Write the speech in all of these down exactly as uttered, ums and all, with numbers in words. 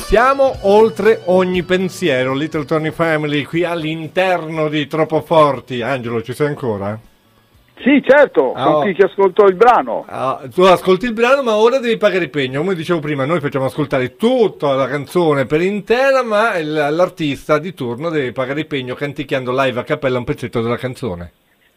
Siamo oltre ogni pensiero, Little Tony Family, qui all'interno di Troppo Forti. Angelo, ci sei ancora? Sì, certo, Ah, con oh. chi ti ascoltò il brano. Ah, tu ascolti il brano, ma ora devi pagare il pegno. Come dicevo prima, noi facciamo ascoltare tutta la canzone per intera, ma il, l'artista di turno deve pagare il pegno canticchiando live a cappella un pezzetto della canzone.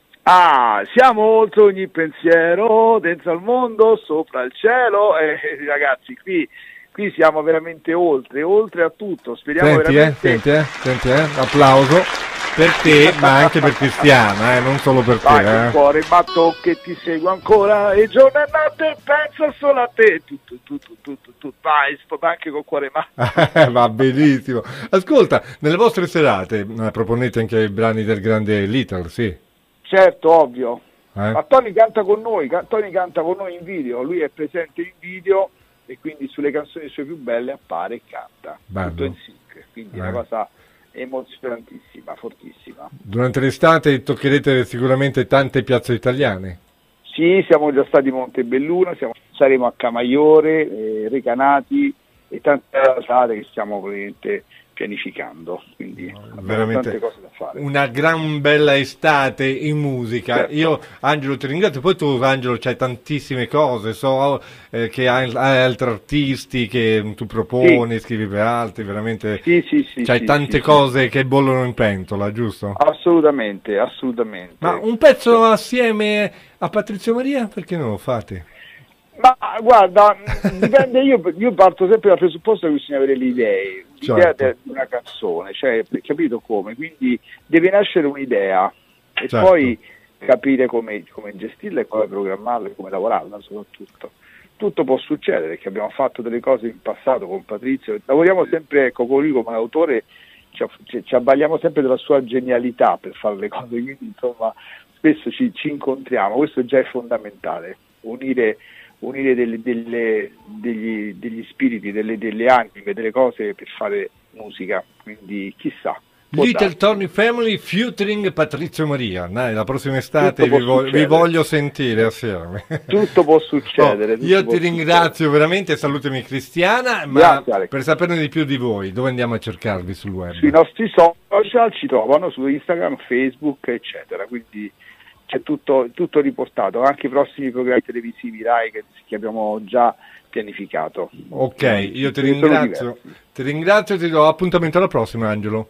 Ah, siamo oltre ogni pensiero, dentro al mondo, sopra il cielo. Eh, ragazzi, qui, qui siamo veramente oltre, oltre a tutto. Speriamo Senti, veramente... eh, senti, eh, senti, eh, applauso. Per te, ma anche per Cristiana, eh, non solo per te. Vai, Eh. il cuore matto che ti segue ancora, e giorno e notte pensa solo a te. Tu, tu, tu, tu, tu, tu, tu. Vai, sposa anche col cuore matto. Va benissimo. Ascolta, nelle vostre serate eh, proponete anche i brani del grande Little, sì? Certo, ovvio. Eh? Ma Tony canta con noi, Tony canta con noi in video, lui è presente in video e quindi sulle canzoni sue più belle appare e canta. Bello. Tutto in sync, quindi è Eh. una cosa emozionantissima, fortissima. Durante l'estate toccherete sicuramente tante piazze italiane. Sì, siamo già stati a Montebelluna, siamo, saremo a Camaiore, eh, Recanati e tante altre che stiamo praticamente pianificando, quindi abbiamo Veramente tante cose da fare. una gran bella estate in musica. Certo. Io, Angelo, ti ringrazio. Poi tu, Angelo, c'hai tantissime cose, so eh, che hai, hai altri artisti che tu proponi, Sì. scrivi per altri, veramente Sì, sì, sì. c'hai sì, tante sì, cose sì. che bollono in pentola, giusto? Assolutamente, assolutamente. Ma un pezzo assieme a Patrizio Maria, perché non lo fate? Ma guarda, dipende, io, io parto sempre dal presupposto che bisogna avere le idee, l'idea Certo. di una canzone, cioè capito come, quindi deve nascere un'idea e Certo. poi capire come, come gestirla e come programmarla e come lavorarla soprattutto. Tutto può succedere perché abbiamo fatto delle cose in passato con Patrizio, lavoriamo sempre, ecco, con lui come autore, ci, ci, ci avvaliamo sempre della sua genialità per fare le cose, quindi insomma spesso ci, ci incontriamo, questo già è fondamentale, unire unire delle, delle, degli, degli spiriti, delle, delle anime, delle cose per fare musica, quindi chissà. Little darsi. Tony Family featuring Patrizio Maria. Dai, la prossima estate Tutto vi, può vo- vi succedere. voglio sentire assieme. Tutto può succedere. Oh, tutto io può ti ringrazio succedere. veramente, salutami Cristiana, ma Grazie, Alex. per saperne di più di voi, dove andiamo a cercarvi sul web? Sui nostri social ci trovano, su Instagram, Facebook, eccetera, quindi c'è tutto, tutto riportato, anche i prossimi programmi televisivi Rai che, che abbiamo già pianificato. Ok, io ti Ce ne sono ringrazio, diversi. ti ringrazio e ti do appuntamento alla prossima, Angelo.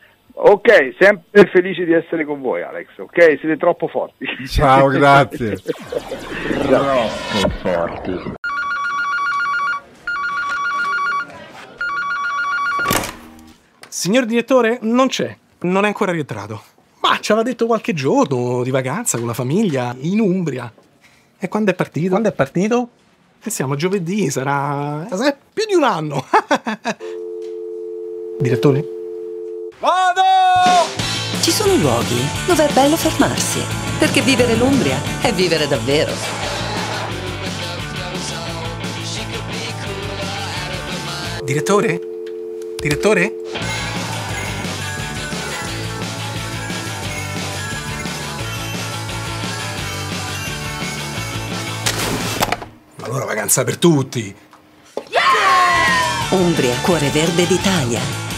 Ok, sempre felice di essere con voi, Alex, ok? Siete troppo forti. Ciao, grazie. Troppo forti. Signor direttore, non c'è, non è ancora rientrato. Ma ci aveva detto qualche giorno di vacanza con la famiglia in Umbria. E quando è partito? Quando è partito? E siamo a giovedì, sarà... sarà più di un anno. Direttore? Vado! Ci sono luoghi dove è bello fermarsi, perché vivere l'Umbria è vivere davvero. Direttore? Direttore? Allora vacanza per tutti. Umbria, cuore verde d'Italia.